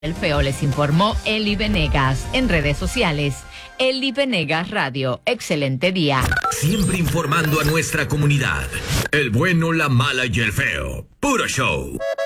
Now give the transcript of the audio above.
El feo les informó Eli Venegas. En redes sociales, Eli Venegas Radio. Excelente día. Siempre informando a nuestra comunidad. El bueno, la mala y el feo. Puro show.